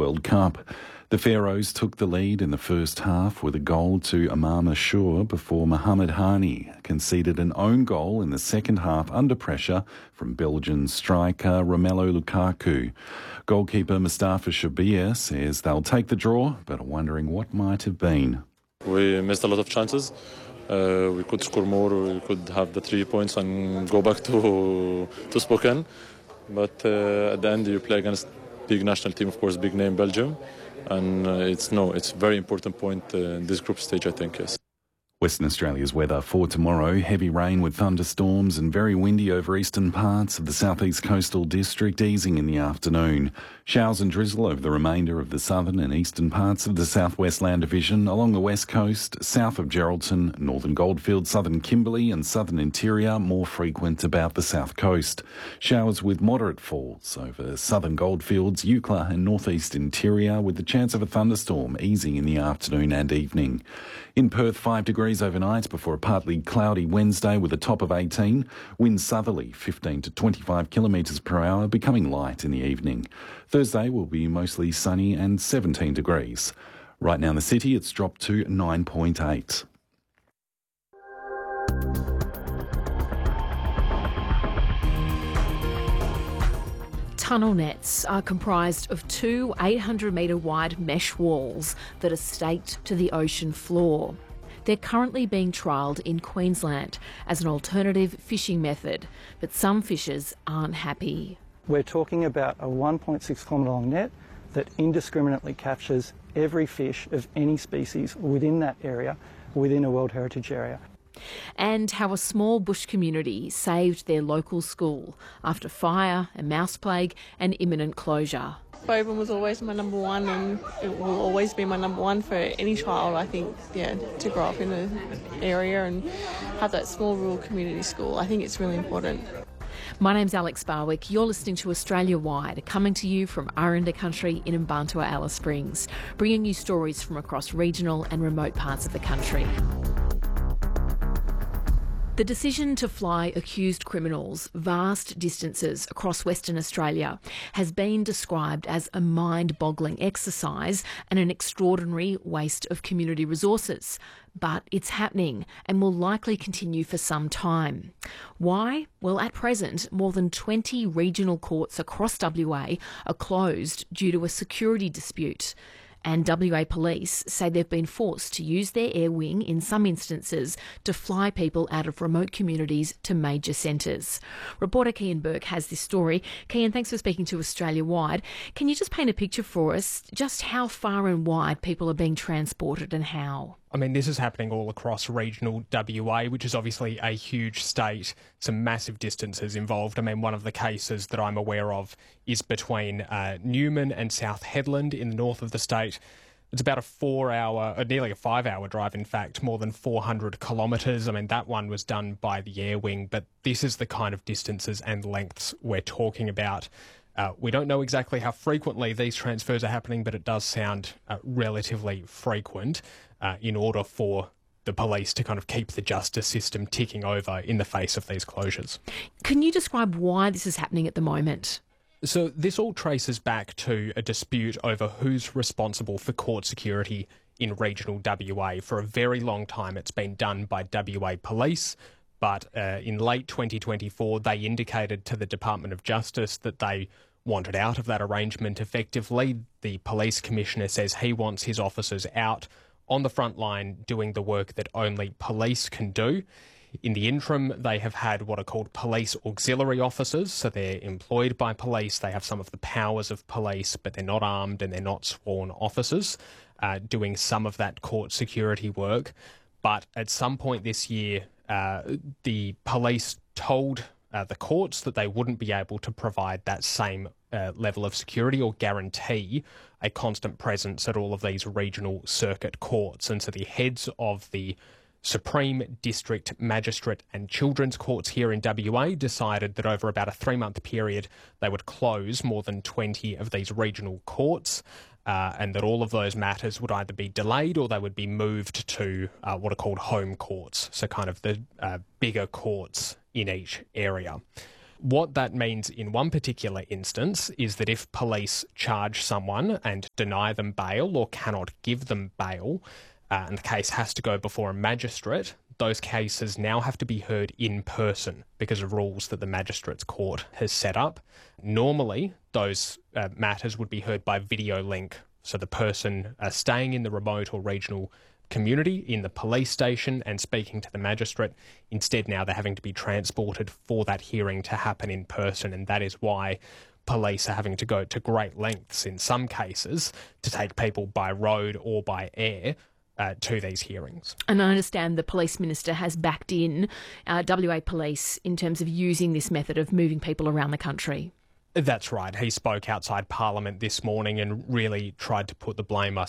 World Cup. The Pharaohs took the lead in the first half with a goal to Imam Ashur before Mohamed Hani conceded an own goal in the second half under pressure from Belgian striker Romelu Lukaku. Goalkeeper Mustafa Shabir says they'll take the draw, but are wondering what might have been. We missed a lot of chances. We could score more, we could have the 3 points and go back to Spokane. But at the end you play against big national team, of course, big name Belgium. And it's a very important point in this group stage, I think, yes. Western Australia's weather for tomorrow: heavy rain with thunderstorms and very windy over eastern parts of the southeast coastal district, easing in the afternoon. Showers and drizzle over the remainder of the southern and eastern parts of the southwest land division, along the west coast, south of Geraldton, northern Goldfields, southern Kimberley and southern interior, more frequent about the south coast. Showers with moderate falls over southern Goldfields, Eucla and northeast interior, with the chance of a thunderstorm easing in the afternoon and evening. In Perth, 5 degrees overnight before a partly cloudy Wednesday with a top of 18. Winds southerly 15 to 25 kilometres per hour, becoming light in the evening. Thursday will be mostly sunny and 17 degrees. Right now in the city, it's dropped to 9.8. Tunnel nets are comprised of two 800-metre wide mesh walls that are staked to the ocean floor. They're currently being trialled in Queensland as an alternative fishing method, but some fishers aren't happy. We're talking about a 1.6 kilometre long net that indiscriminately captures every fish of any species within that area, within a World Heritage Area. And how a small bush community saved their local school after fire, a mouse plague and imminent closure. Boban was always my number one, and it will always be my number one for any child, I think, to grow up in an area and have that small rural community school. I think it's really important. My name's Alex Barwick. You're listening to Australia Wide, coming to you from Aranda Country in Mbantua, Alice Springs, bringing you stories from across regional and remote parts of the country. The decision to fly accused criminals vast distances across Western Australia has been described as a mind-boggling exercise and an extraordinary waste of community resources. But it's happening and will likely continue for some time. Why? Well, at present, more than 20 regional courts across WA are closed due to a security dispute. And WA Police say they've been forced to use their air wing in some instances to fly people out of remote communities to major centres. Reporter Kian Burke has this story. Kian, thanks for speaking to Australia Wide. Can you just paint a picture for us just how far and wide people are being transported and how? I mean, this is happening all across regional WA, which is obviously a huge state, some massive distances involved. I mean, one of the cases that I'm aware of is between Newman and South Hedland in the north of the state. It's about a 4-hour, nearly a 5-hour drive, in fact, more than 400 kilometres. I mean, that one was done by the air wing, but this is the kind of distances and lengths we're talking about. We don't know exactly how frequently these transfers are happening, but it does sound relatively frequent in order for the police to kind of keep the justice system ticking over in the face of these closures. Can you describe why this is happening at the moment? So this all traces back to a dispute over who's responsible for court security in regional WA. For a very long time, it's been done by WA Police. But in late 2024, they indicated to the Department of Justice that they wanted out of that arrangement effectively. The police commissioner says he wants his officers out on the front line doing the work that only police can do. In the interim, they have had what are called police auxiliary officers. So they're employed by police. They have some of the powers of police, but they're not armed and they're not sworn officers doing some of that court security work. But at some point this year, the police told the courts that they wouldn't be able to provide that same level of security or guarantee a constant presence at all of these regional circuit courts. And so the heads of the Supreme District Magistrate and Children's Courts here in WA decided that over about a 3-month period they would close more than 20 of these regional courts and that all of those matters would either be delayed or they would be moved to what are called home courts, so kind of the bigger courts in each area. What that means in one particular instance is that if police charge someone and deny them bail or cannot give them bail, and the case has to go before a magistrate, those cases now have to be heard in person because of rules that the Magistrates Court has set up. Normally, those matters would be heard by video link, so the person staying in the remote or regional community in the police station and speaking to the magistrate. Instead, now they're having to be transported for that hearing to happen in person, and that is why police are having to go to great lengths in some cases to take people by road or by air to these hearings. And I understand the Police Minister has backed in WA Police in terms of using this method of moving people around the country. That's right. He spoke outside Parliament this morning and really tried to put the blame, I